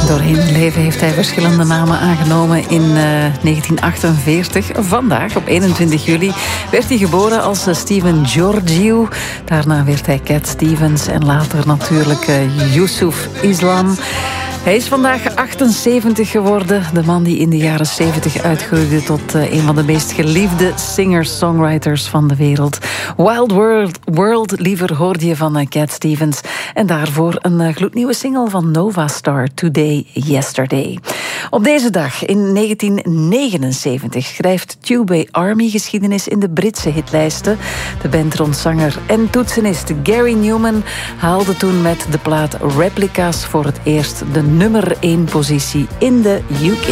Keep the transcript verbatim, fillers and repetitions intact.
Doorheen het leven heeft hij verschillende namen aangenomen. In uh, negentien achtenveertig, vandaag op eenentwintig juli, werd hij geboren als uh, Steven Georgiou. Daarna werd hij Cat Stevens en later natuurlijk uh, Yusuf Islam. Hij is vandaag achtenzeventig geworden. De man die in de jaren zeventig uitgroeide tot uh, een van de meest geliefde singer-songwriters van de wereld. Wild World, World liever hoorde je van uh, Cat Stevens. En daarvoor een uh, gloednieuwe single van Nova Star, Today, Yesterday. Op deze dag in negentien negenenzeventig schrijft Tubey Army geschiedenis in de Britse hitlijsten. De band rond zanger en toetsenist Gary Newman haalde toen met de plaat Replica's voor het eerst de nummer één positie in de U K.